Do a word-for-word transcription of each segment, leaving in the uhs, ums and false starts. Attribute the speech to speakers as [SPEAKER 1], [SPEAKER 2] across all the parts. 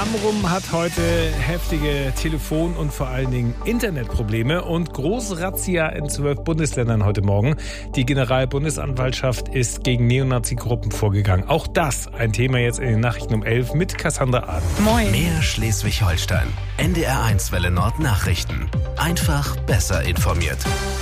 [SPEAKER 1] Amrum hat heute heftige Telefon- und vor allen Dingen Internetprobleme und große Razzia in zwölf Bundesländern heute Morgen. Die Generalbundesanwaltschaft ist gegen Neonazi-Gruppen vorgegangen. Auch das ein Thema jetzt in den Nachrichten um elf mit Cassandra Aden.
[SPEAKER 2] Moin. Mehr Schleswig-Holstein. N D R eins Welle Nord Nachrichten. Einfach besser informiert.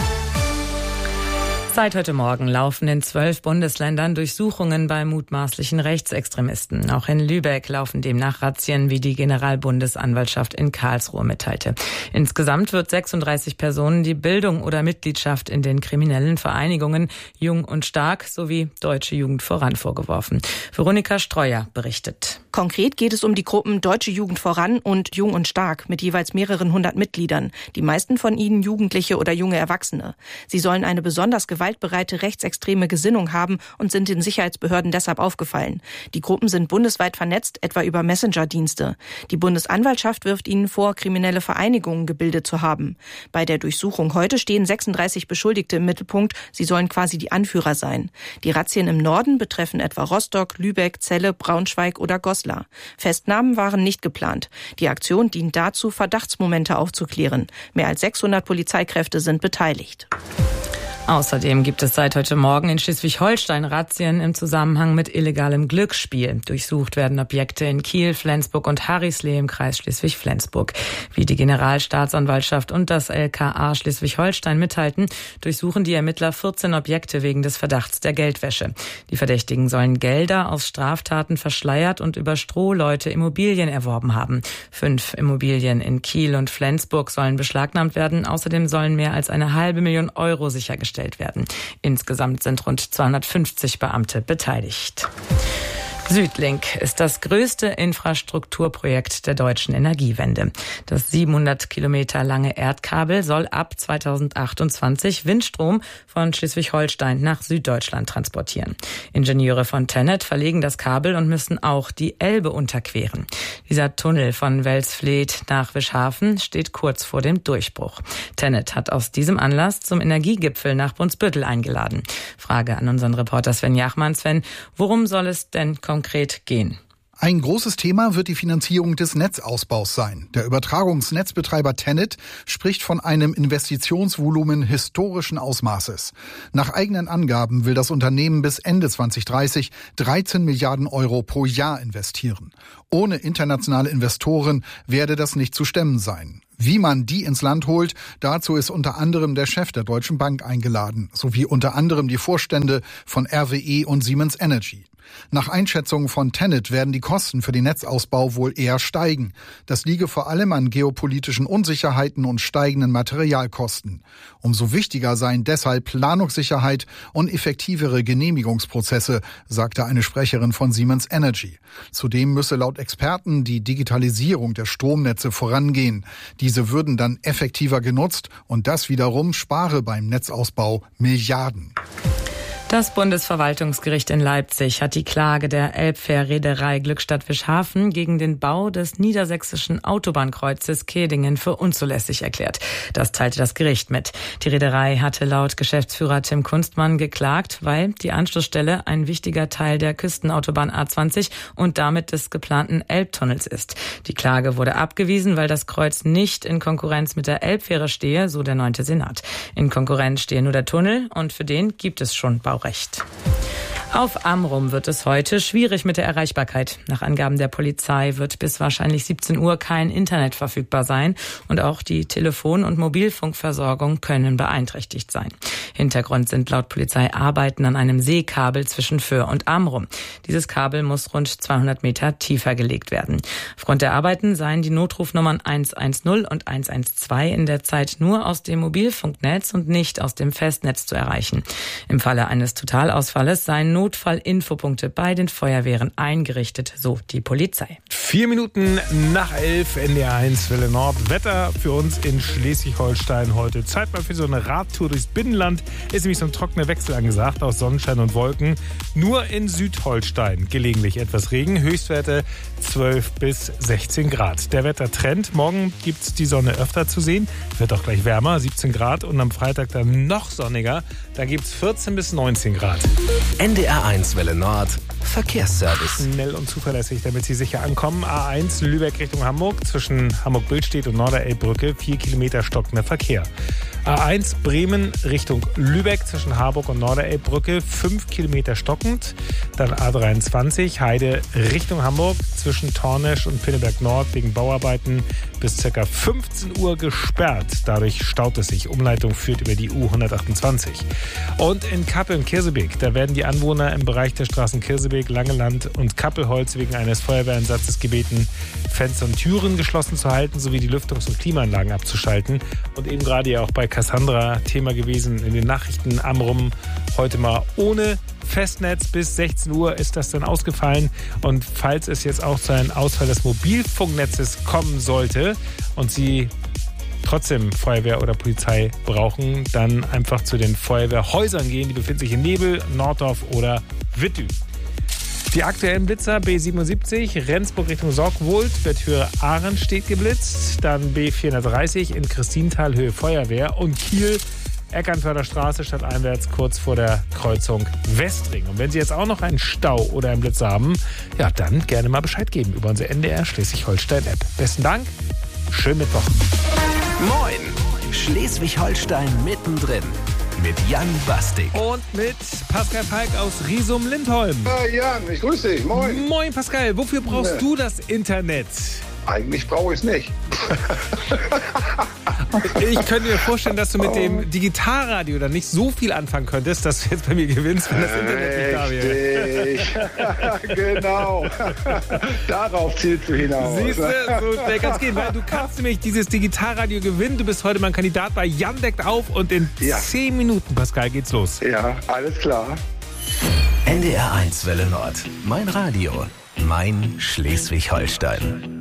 [SPEAKER 3] Seit heute Morgen laufen in zwölf Bundesländern Durchsuchungen bei mutmaßlichen Rechtsextremisten. Auch in Lübeck laufen demnach Razzien, wie die Generalbundesanwaltschaft in Karlsruhe mitteilte. Insgesamt wird sechsunddreißig Personen die Bildung oder Mitgliedschaft in den kriminellen Vereinigungen Jung und Stark sowie Deutsche Jugend voran vorgeworfen. Veronika Streuer berichtet.
[SPEAKER 4] Konkret geht es um die Gruppen Deutsche Jugend voran und Jung und Stark mit jeweils mehreren hundert Mitgliedern. Die meisten von ihnen Jugendliche oder junge Erwachsene. Sie sollen eine besonders gewaltbereite rechtsextreme Gesinnung haben und sind den Sicherheitsbehörden deshalb aufgefallen. Die Gruppen sind bundesweit vernetzt, etwa über Messenger-Dienste. Die Bundesanwaltschaft wirft ihnen vor, kriminelle Vereinigungen gebildet zu haben. Bei der Durchsuchung heute stehen sechsunddreißig Beschuldigte im Mittelpunkt. Sie sollen quasi die Anführer sein. Die Razzien im Norden betreffen etwa Rostock, Lübeck, Celle, Braunschweig oder Goslar. Festnahmen waren nicht geplant. Die Aktion dient dazu, Verdachtsmomente aufzuklären. Mehr als sechshundert Polizeikräfte sind beteiligt.
[SPEAKER 3] Außerdem gibt es seit heute Morgen in Schleswig-Holstein Razzien im Zusammenhang mit illegalem Glücksspiel. Durchsucht werden Objekte in Kiel, Flensburg und Harrislee im Kreis Schleswig-Flensburg. Wie die Generalstaatsanwaltschaft und das L K A Schleswig-Holstein mitteilten, durchsuchen die Ermittler vierzehn Objekte wegen des Verdachts der Geldwäsche. Die Verdächtigen sollen Gelder aus Straftaten verschleiert und über Strohleute Immobilien erworben haben. Fünf Immobilien in Kiel und Flensburg sollen beschlagnahmt werden. Außerdem sollen mehr als eine halbe Million Euro sichergestellt werden. Insgesamt sind rund zweihundertfünfzig Beamte beteiligt. Südlink ist das größte Infrastrukturprojekt der deutschen Energiewende. Das siebenhundert Kilometer lange Erdkabel soll ab zweitausendachtundzwanzig Windstrom von Schleswig-Holstein nach Süddeutschland transportieren. Ingenieure von TenneT verlegen das Kabel und müssen auch die Elbe unterqueren. Dieser Tunnel von Welsfleth nach Wischhafen steht kurz vor dem Durchbruch. TenneT hat aus diesem Anlass zum Energiegipfel nach Brunsbüttel eingeladen. Frage an unseren Reporter Sven Jachmann. Sven, worum soll es denn konkret konkret gehen?
[SPEAKER 5] Ein großes Thema wird die Finanzierung des Netzausbaus sein. Der Übertragungsnetzbetreiber TenneT spricht von einem Investitionsvolumen historischen Ausmaßes. Nach eigenen Angaben will das Unternehmen bis Ende zweitausenddreißig dreizehn Milliarden Euro pro Jahr investieren. Ohne internationale Investoren werde das nicht zu stemmen sein. Wie man die ins Land holt, dazu ist unter anderem der Chef der Deutschen Bank eingeladen, sowie unter anderem die Vorstände von R W E und Siemens Energy. Nach Einschätzungen von TenneT werden die Kosten für den Netzausbau wohl eher steigen. Das liege vor allem an geopolitischen Unsicherheiten und steigenden Materialkosten. Umso wichtiger seien deshalb Planungssicherheit und effektivere Genehmigungsprozesse, sagte eine Sprecherin von Siemens Energy. Zudem müsse laut Experten die Digitalisierung der Stromnetze vorangehen. Diese würden dann effektiver genutzt und das wiederum spare beim Netzausbau Milliarden.
[SPEAKER 3] Das Bundesverwaltungsgericht in Leipzig hat die Klage der Elbfähr-Reederei Glückstadt Wischhafen gegen den Bau des niedersächsischen Autobahnkreuzes Kehdingen für unzulässig erklärt. Das teilte das Gericht mit. Die Reederei hatte laut Geschäftsführer Tim Kunstmann geklagt, weil die Anschlussstelle ein wichtiger Teil der Küstenautobahn A zwanzig und damit des geplanten Elbtunnels ist. Die Klage wurde abgewiesen, weil das Kreuz nicht in Konkurrenz mit der Elbfähre stehe, so der neunte Senat. In Konkurrenz stehe nur der Tunnel und für den gibt es schon Bau. Recht. Auf Amrum wird es heute schwierig mit der Erreichbarkeit. Nach Angaben der Polizei wird bis wahrscheinlich siebzehn Uhr kein Internet verfügbar sein und auch die Telefon- und Mobilfunkversorgung können beeinträchtigt sein. Hintergrund sind laut Polizei Arbeiten an einem Seekabel zwischen Föhr und Amrum. Dieses Kabel muss rund zweihundert Meter tiefer gelegt werden. Aufgrund der Arbeiten seien die Notrufnummern eins eins null und eins eins zwei in der Zeit nur aus dem Mobilfunknetz und nicht aus dem Festnetz zu erreichen. Im Falle eines Totalausfalles seien Notfall-Infopunkte bei den Feuerwehren eingerichtet, so die Polizei.
[SPEAKER 1] Vier Minuten nach elf, N D R eins Welle Nord. Wetter für uns in Schleswig-Holstein heute. Zeit mal für so eine Radtour durchs Binnenland. Ist nämlich so ein trockener Wechsel angesagt aus Sonnenschein und Wolken. Nur in Südholstein gelegentlich etwas Regen. Höchstwerte zwölf bis sechzehn Grad. Der Wettertrend. Morgen gibt es die Sonne öfter zu sehen. Wird auch gleich wärmer, siebzehn Grad. Und am Freitag dann noch sonniger. Da gibt es vierzehn bis neunzehn Grad.
[SPEAKER 2] N D R eins Welle Nord. Verkehrsservice.
[SPEAKER 1] Schnell und zuverlässig, damit Sie sicher ankommen. A eins Lübeck Richtung Hamburg. Zwischen Hamburg-Billstedt und Norderelbbrücke. Vier Kilometer stockender Verkehr. A eins Bremen Richtung Lübeck zwischen Harburg und Norderelbbrücke. Fünf Kilometer stockend. Dann A dreiundzwanzig Heide Richtung Hamburg. Zwischen Tornesch und Pinneberg Nord wegen Bauarbeiten bis ca. fünfzehn Uhr gesperrt. Dadurch staut es sich. Umleitung führt über die U hundertachtundzwanzig. Und in Kappeln-Kirsebeek, da werden die Anwohner im Bereich der Straßen Kirsebeek, Langeland und Kappelholz wegen eines Feuerwehreinsatzes gebeten, Fenster und Türen geschlossen zu halten, sowie die Lüftungs- und Klimaanlagen abzuschalten. Und eben gerade ja auch bei Cassandra Thema gewesen in den Nachrichten am Rum. Heute mal ohne Festnetz. Bis sechzehn Uhr ist das dann ausgefallen. Und falls es jetzt auch zu einem Ausfall des Mobilfunknetzes kommen sollte und Sie trotzdem Feuerwehr oder Polizei brauchen, dann einfach zu den Feuerwehrhäusern gehen. Die befinden sich in Nebel, Norddorf oder Wittü. Die aktuellen Blitzer: B siebenundsiebzig, Rendsburg Richtung Sorgwold, Betthöhe Ahren steht geblitzt. Dann B vierhundertdreißig in Christintal Höhe Feuerwehr und Kiel Eckernförder Straße stadteinwärts kurz vor der Kreuzung Westring. Und wenn Sie jetzt auch noch einen Stau oder einen Blitz haben, ja, dann gerne mal Bescheid geben über unsere N D R Schleswig-Holstein-App. Besten Dank, schönen Mittwoch.
[SPEAKER 2] Moin, Schleswig-Holstein mittendrin mit Jan Bastik.
[SPEAKER 1] Und mit Pascal Falk aus Riesum-Lindholm.
[SPEAKER 6] Äh, Jan, ich grüße dich, moin.
[SPEAKER 1] Moin Pascal, wofür brauchst
[SPEAKER 6] Nee.
[SPEAKER 1] du das Internet?
[SPEAKER 6] Eigentlich brauche ich es nicht.
[SPEAKER 1] Ich könnte mir vorstellen, dass du mit dem Digitalradio dann nicht so viel anfangen könntest, dass du jetzt bei mir gewinnst, wenn das Internet nicht da wäre.
[SPEAKER 6] Richtig, genau. Darauf zielst du hinaus.
[SPEAKER 1] Siehst du, so schnell kann es gehen, weil du kannst nämlich dieses Digitalradio gewinnen. Du bist heute mein Kandidat bei Jan deckt auf und in
[SPEAKER 6] Ja.
[SPEAKER 1] zehn Minuten, Pascal, geht's los.
[SPEAKER 6] Ja, alles klar.
[SPEAKER 2] N D R eins Welle Nord. Mein Radio. Mein Schleswig-Holstein.